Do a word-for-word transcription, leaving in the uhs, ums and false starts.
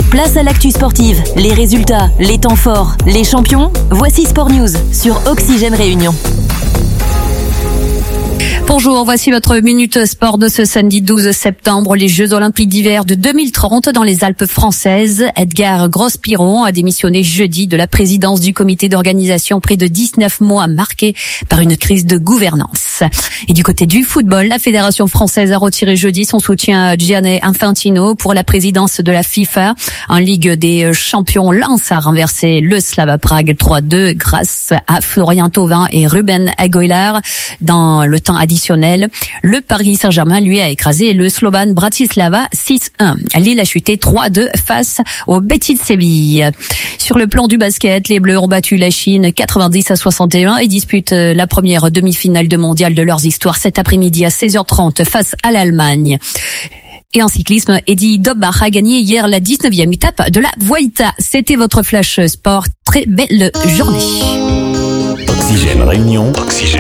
Place à l'actu sportive, les résultats, les temps forts, les champions. Voici Sport News sur Oxygène Réunion. Bonjour, voici votre minute sport de ce samedi douze septembre. Les Jeux Olympiques d'hiver de deux mille trente dans les Alpes françaises. Edgar Grospiron a démissionné jeudi de la présidence du comité d'organisation près de dix-neuf mois marqués par une crise de gouvernance. Et du côté du football, la Fédération française a retiré jeudi son soutien à Gianni Infantino pour la présidence de la FIFA. En Ligue des Champions, Lens a renversé le Slava Prague trois deux grâce à Florian Thauvin et Ruben Aguilar dans le temps additionnel. Le Paris Saint-Germain, lui, a écrasé le Slovan Bratislava six un. Lille a chuté trois deux face au Betis de Séville. Sur le plan du basket, les Bleus ont battu la Chine quatre-vingt-dix à soixante et un et disputent la première demi-finale de mondial de leurs histoires cet après-midi à seize heures trente face à l'Allemagne. Et en cyclisme, Eddy Dobbach a gagné hier la dix-neuvième étape de la Vuelta. C'était votre flash sport. Très belle journée. Oxygène Réunion. Oxygène.